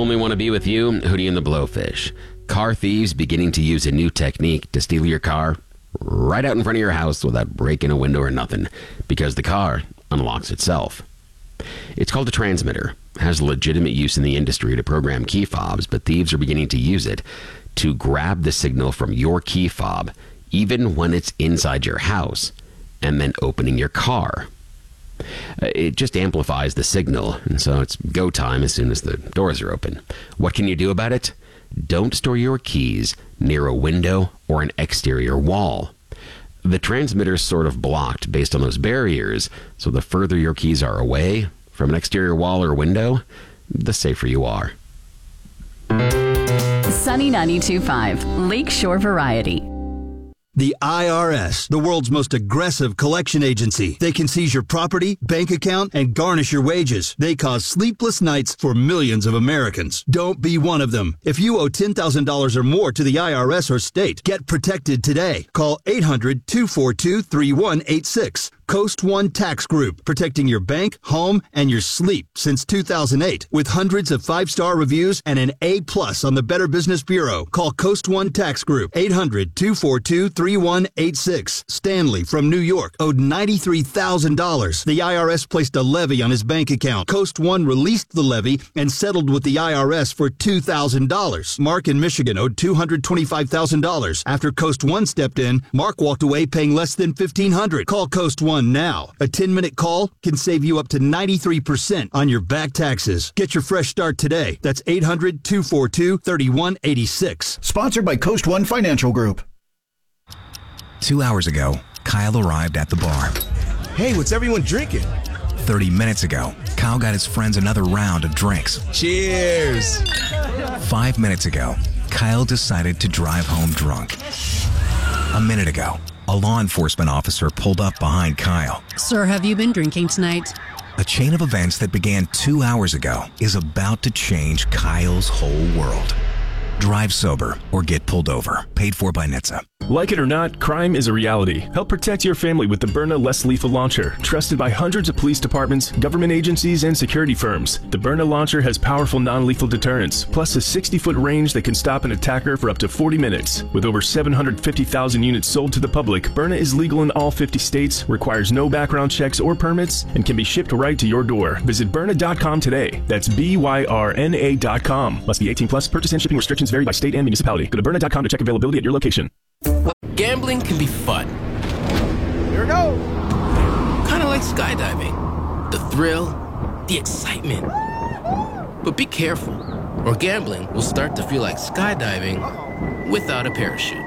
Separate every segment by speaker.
Speaker 1: only want to be with you, Hootie and the Blowfish. Car thieves beginning to use a new technique to steal your car right out in front of your house without breaking a window or nothing, because the car unlocks itself. It's called a transmitter. It has legitimate use in the industry to program key fobs, but thieves are beginning to use it to grab the signal from your key fob, even when it's inside your house, and then opening your car. It just amplifies the signal, and so it's go time as soon as the doors are open. What can you do about it? Don't store your keys near a window or an exterior wall. The transmitter's sort of blocked based on those barriers, so the further your keys are away from an exterior wall or window, the safer you are.
Speaker 2: Sunny 92.5, Lakeshore Variety.
Speaker 3: The IRS, the world's most aggressive collection agency. They can seize your property, bank account, and garnish your wages. They cause sleepless nights for millions of Americans. Don't be one of them. If you owe $10,000 or more to the IRS or state, get protected today. Call 800-242-3186. Coast One Tax Group, protecting your bank, home, and your sleep since 2008. With hundreds of 5-star reviews and an A+ on the Better Business Bureau. Call Coast One Tax Group, 800-242-3186. Stanley from New York owed $93,000. The IRS placed a levy on his bank account. Coast One released the levy and settled with the IRS for $2,000. Mark in Michigan owed $225,000. After Coast One stepped in, Mark walked away paying less than $1,500. Call Coast One now. A 10-minute call can save you up to 93% on your back taxes. Get your fresh start today. That's 800-242-3186.
Speaker 4: Sponsored by Coast One Financial Group.
Speaker 5: 2 hours ago, Kyle arrived at the bar.
Speaker 6: Hey, what's everyone drinking?
Speaker 5: 30 minutes ago, Kyle got his friends another round of drinks.
Speaker 6: Cheers!
Speaker 5: 5 minutes ago, Kyle decided to drive home drunk. A minute ago, a law enforcement officer pulled up behind Kyle.
Speaker 7: Sir, have you been drinking tonight?
Speaker 5: A chain of events that began 2 hours ago is about to change Kyle's whole world. Drive sober or get pulled over. Paid for by NHTSA.
Speaker 8: Like it or not, crime is a reality. Help protect your family with the Byrna Less Lethal Launcher. Trusted by hundreds of police departments, government agencies, and security firms. The Byrna Launcher has powerful non-lethal deterrence, plus a 60-foot range that can stop an attacker for up to 40 minutes. With over 750,000 units sold to the public, Byrna is legal in all 50 states, requires no background checks or permits, and can be shipped right to your door. Visit Byrna.com today. That's BYRNA.com. Must be 18 plus. Purchase and shipping restrictions vary by state and municipality. Go to Byrna.com to check availability at your location.
Speaker 9: Gambling can be fun.
Speaker 6: Here we go!
Speaker 9: Kind of like skydiving. The thrill, the excitement. But be careful, or gambling will start to feel like skydiving without a parachute.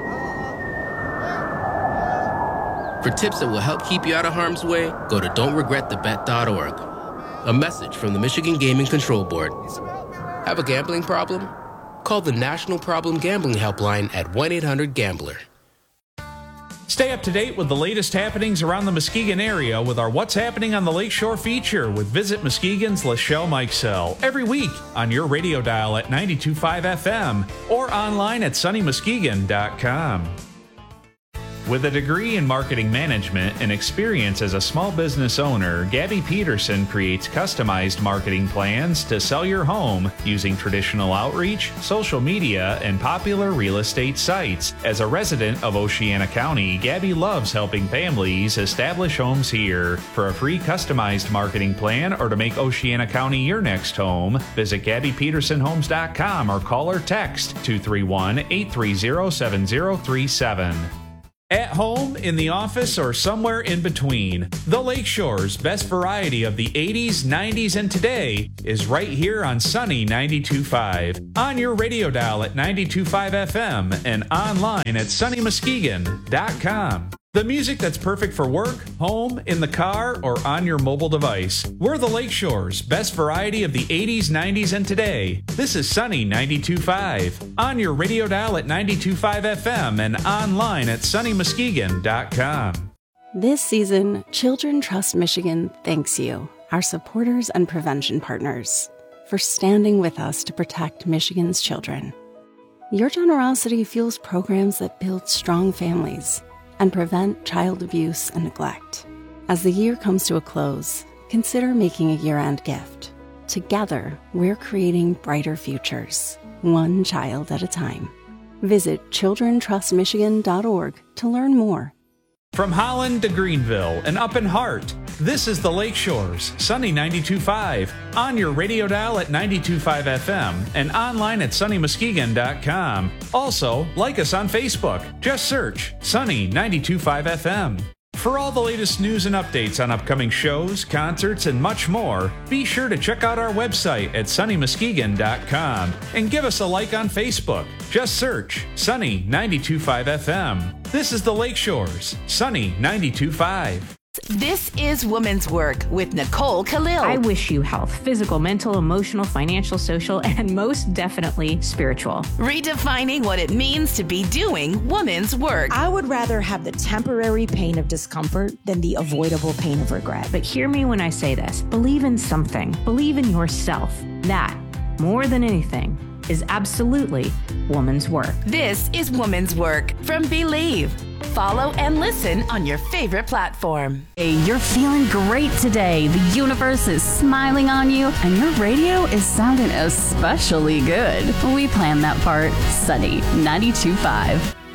Speaker 9: For tips that will help keep you out of harm's way, go to don'tregretthebet.org. A message from the Michigan Gaming Control Board. Have a gambling problem? Call the National Problem Gambling Helpline at 1-800-GAMBLER.
Speaker 10: Stay up to date with the latest happenings around the Muskegon area with our What's Happening on the Lakeshore feature with Visit Muskegon's Lachelle Mikesell every week on your radio dial at 92.5 FM or online at sunnymuskegon.com. With a degree in marketing management and experience as a small business owner, Gabby Peterson creates customized marketing plans to sell your home using traditional outreach, social media, and popular real estate sites. As a resident of Oceana County, Gabby loves helping families establish homes here. For a free customized marketing plan or to make Oceana County your next home, visit GabbyPetersonHomes.com or call or text 231-830-7037. At home, in the office, or somewhere in between, the Lakeshore's best variety of the 80s, 90s, and today is right here on Sunny 92.5. On your radio dial at 92.5 FM and online at sunnymuskegon.com. The music that's perfect for work, home, in the car, or on your mobile device. We're the Lakeshore's best variety of the 80s, 90s, and today. This is Sunny 92.5. On your radio dial at 92.5 FM and online at sunnymuskegon.com.
Speaker 11: This season, Children Trust Michigan thanks you, our supporters and prevention partners, for standing with us to protect Michigan's children. Your generosity fuels programs that build strong families and prevent child abuse and neglect. As the year comes to a close, consider making a year-end gift. Together, we're creating brighter futures, one child at a time. Visit childrentrustmichigan.org to learn more.
Speaker 10: From Holland to Greenville and up in Hart, this is the Lakeshores, Sunny 92.5, on your radio dial at 92.5 FM and online at sunnymuskegon.com. Also, like us on Facebook. Just search Sunny 92.5 FM. For all the latest news and updates on upcoming shows, concerts, and much more, be sure to check out our website at sunnymuskegon.com and give us a like on Facebook. Just search Sunny 92.5 FM. This is the Lakeshores, Sunny 92.5.
Speaker 12: This is Woman's Work with Nicole Khalil.
Speaker 13: I wish you health, physical, mental, emotional, financial, social, and most definitely spiritual.
Speaker 12: Redefining what it means to be doing woman's work.
Speaker 14: I would rather have the temporary pain of discomfort than the avoidable pain of regret.
Speaker 13: But hear me when I say this. Believe in something. Believe in yourself. That, more than anything, is absolutely woman's work.
Speaker 12: This is Woman's Work from Believe. Follow and listen on your favorite platform.
Speaker 2: Hey, you're feeling great today. The universe is smiling on you, and your radio is sounding especially good. We planned that part. Sunny 92.5.